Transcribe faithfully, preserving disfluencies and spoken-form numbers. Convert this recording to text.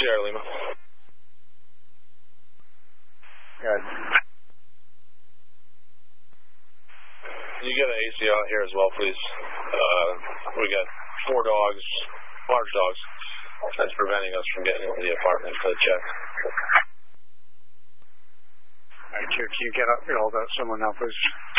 Sierra Lima. Good. Can you get an A C out here as well, please? Uh, we got four dogs, large dogs, that's preventing us from getting into the apartment to check. All right, Chief, can you get up, get hold of someone now, please?